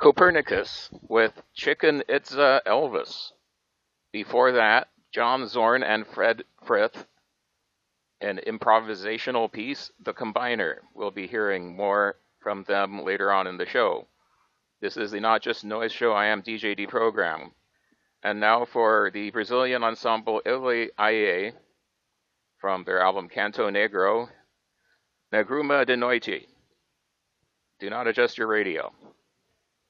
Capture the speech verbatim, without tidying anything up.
Copernicus with Chicken Itza Elvis. Before that, John Zorn and Fred Frith, an improvisational piece, The Combiner. We'll be hearing more from them later on in the show. This is the Not Just Noise Show. I am D J D program. And now for the Brazilian ensemble Ele Aie from their album Canto Negro, Negruma de Noite. Do not adjust your radio.